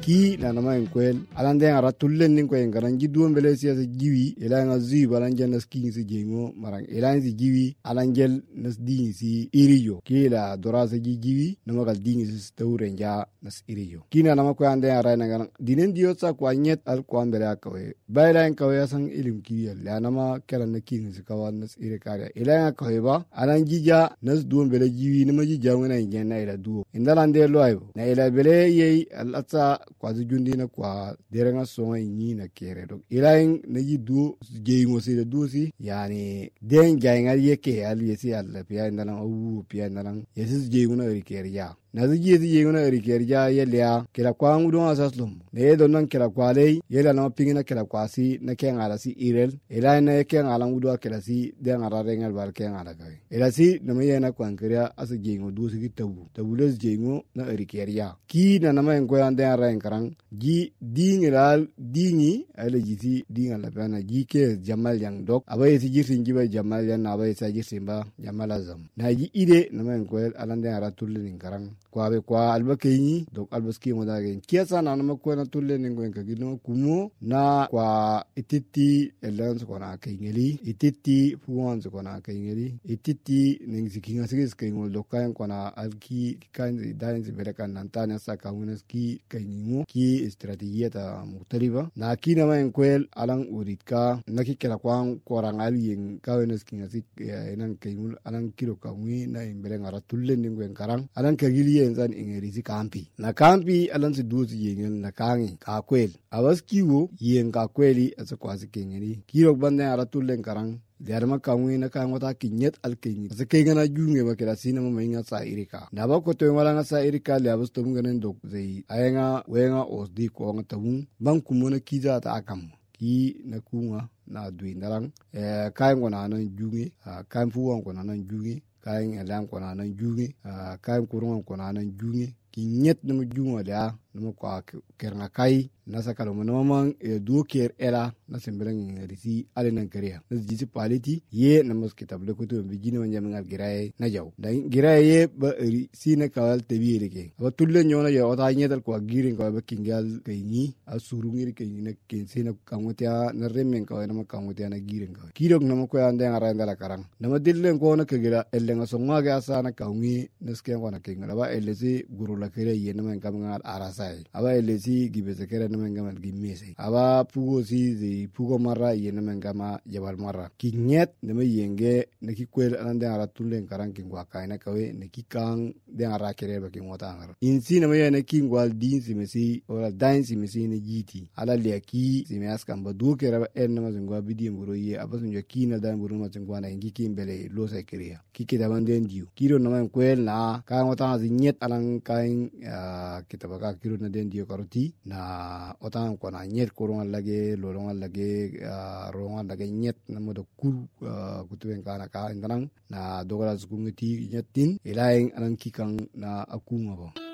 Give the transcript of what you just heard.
ki na nama en kwel alan den ara tullen nin ko en garan gidu mbele siya se jiwi ila nga zi balan jannas ki si jengo marang ila si jiwi alan gel nas di si iriyo ki la dora se jiwi nama gal di si tawre nja nas iriyo ki na nama ko ande ara na garan dinen diyo sa ko anyet al ko ambele akawe bayla en kawe san ilim ki ya nama kala na ki si kawan nas ire kare ila nga kawe ba alan jija nas du mbele jiwi nama jija ngana njenna ila du indalande lo ayo na ila bele ye al atsa kwa jundi na kwa derenga songa ni na kere dok ilain na yidu jeyingo se du si yani den jayngal yeke al yesi al piya ndalan awu piya ndalan yesi jeyingo na rikere ya na ziji jeyingo na rikere ya yelya kila kwa ngudo asaslum ne do nan kila kwa lei yela na pingina kila kwa si na ke ngala si irel ilain na ke ngala ngudo kila si den ngara rengal bar ke ngala kai ila si na me na kwa nkria as jeyingo du si tabu les jeyingo na rikere ya ki na ma en ko ande ara en karang ji dingiral dingi ala jiti dinga la bana ji ke jamal yang dok abai si jirtin jiba jamal yang abai sa jirtin ba jamal azam na ji ide na men ko alande ara tulle nin karang kwa be kwa albakeni dok albaski mo dage kiasa na ma ko na tulle nin ko en kagino kumo na kwa ititi elans ko na kengeli ititi fuwan ko na kengeli ititi ning sikinga sigis kengol dokayan ko na alki kan dain si berakan nantana sa kamuneski kengimo ki strategia ta muktalifa na kina ma en kwel alang uritka naki kala kwang korang ali en kawenes kinga sik enan kayul alang kilo kamwi na imbele ngara tullen ningo en karang alang kagili en zan ingerisi kampi na kampi alang si duzi yengen na kangi ka kwel awas kiwo yen ka kweli asa kwasi kengeni kilo bande ara tullen karang derma kamwi na kan wata kinyet alkenyi sa kengana junge ba kila sina ma inga sa irika na ba ko to wala nga sa irika le abus tum ganen dok zei ayenga wenga osdi ko nga tabun bang kumona kiza ta akam ki na kunga na dui narang kain ko na nan junge kain fuwan ko na nan junge kain elan ko na nan junge kain kurungan ko na nan junge kinyet na junga da na ko kerna kai na sakalo monoman do ker era na sembeleng risi ale nan kariya na jisi paliti ye na mos kitable ko to bijini wanja mengal giraye na jaw da giraye ba si na kawal tebiri ke ba tulle nyona ya ota nyedal ko girin ko ba kingal kayni asurungir kayni na kense na kamotia na remen ko na kamotia na girin ko kirok na ko ande ngara ndala karang na madillen ko na kagira ellenga songa ga asana kawngi nesken ko na kingala ba elesi gurula kere ye na men kamangal arasai aba elesi gibese kere mengamal gimese aba pugo si zi pugo mara yena mengama jabal mara kinyet nema yenge neki kwel anande ara tulen karang kingwa kaina kawe neki kang de ara kere ba kingwa tangara insi nema yene kingwal din simesi ora dain simesi ne jiti ala leki simeas kamba du kere ba en nama zingwa bidi mburo ye abasun jo kina dain mburo ma zingwa na ingi kimbele lo sa kiriya kike da banden diu kiro nama kwel na kang wata zinyet alang kain kitabaka kiro na den diu karoti na otan ko na nyet korongal lage lorongal lage rongal lage nyet na modo kur kutuen kana ka indanang na dogala zukungeti nyetin ilaing anan kikang na akunga bo